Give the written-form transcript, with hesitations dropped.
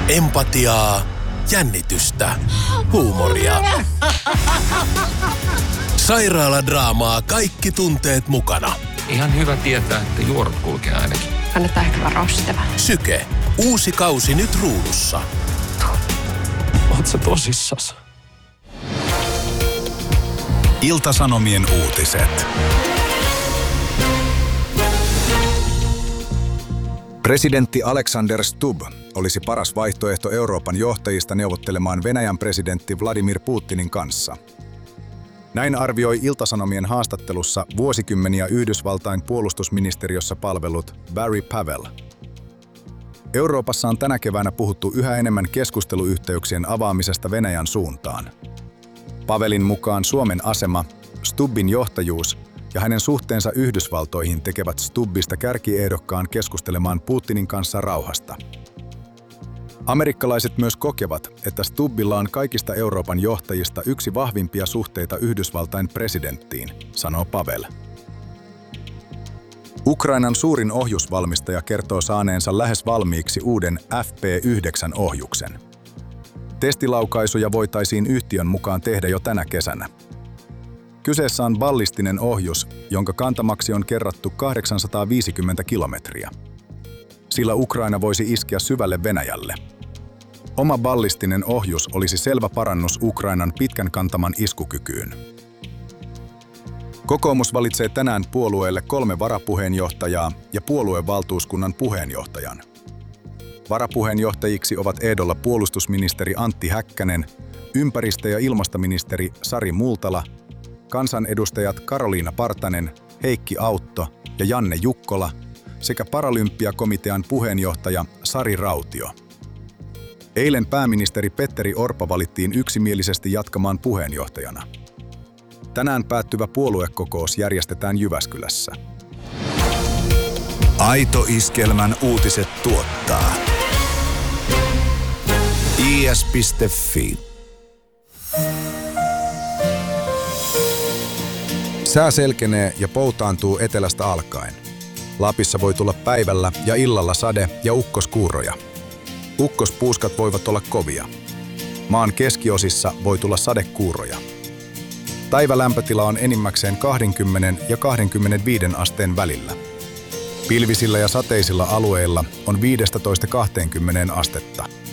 Empatiaa, jännitystä, huumoria. Sairaaladraamaa, kaikki tunteet mukana. Ihan hyvä tietää, että juorut kulkee ainakin. Kannattaa ehkä varoa sitä vähän. Syke, uusi kausi nyt ruudussa. Oot sä tosissas? Ilta-Sanomien uutiset. Presidentti Alexander Stubb olisi paras vaihtoehto Euroopan johtajista neuvottelemaan Venäjän presidentti Vladimir Putinin kanssa. Näin arvioi Ilta-Sanomien haastattelussa vuosikymmeniä Yhdysvaltain puolustusministeriössä palvellut Barry Pavel. Euroopassa on tänä keväänä puhuttu yhä enemmän keskusteluyhteyksien avaamisesta Venäjän suuntaan. Pavelin mukaan Suomen asema, Stubbin johtajuus ja hänen suhteensa Yhdysvaltoihin tekevät Stubbista kärkiehdokkaan keskustelemaan Putinin kanssa rauhasta. Amerikkalaiset myös kokevat, että Stubbilla on kaikista Euroopan johtajista yksi vahvimpia suhteita Yhdysvaltain presidenttiin, sanoo Pavel. Ukrainan suurin ohjusvalmistaja kertoo saaneensa lähes valmiiksi uuden FP9-ohjuksen. Testilaukaisuja voitaisiin yhtiön mukaan tehdä jo tänä kesänä. Kyseessä on ballistinen ohjus, jonka kantamaksi on kerrattu 850 kilometriä. Sillä Ukraina voisi iskeä syvälle Venäjälle. Oma ballistinen ohjus olisi selvä parannus Ukrainan pitkän kantaman iskukykyyn. Kokoomus valitsee tänään puolueelle 3 varapuheenjohtajaa ja puoluevaltuuskunnan puheenjohtajan. Varapuheenjohtajiksi ovat ehdolla puolustusministeri Antti Häkkänen, ympäristö- ja ilmastoministeri Sari Multala, kansanedustajat Karoliina Partanen, Heikki Autto ja Janne Jukkola sekä Paralympiakomitean puheenjohtaja Sari Rautio. Eilen pääministeri Petteri Orpo valittiin yksimielisesti jatkamaan puheenjohtajana. Tänään päättyvä puoluekokous järjestetään Jyväskylässä. Aito Iskelmän uutiset tuottaa is.fi. Sää selkenee ja poutaantuu etelästä alkaen. Lapissa voi tulla päivällä ja illalla sade- ja ukkoskuuroja. Ukkospuuskat voivat olla kovia. Maan keskiosissa voi tulla sadekuuroja. Päivälämpötila on enimmäkseen 20 ja 25 asteen välillä. Pilvisillä ja sateisilla alueilla on 15-20 astetta.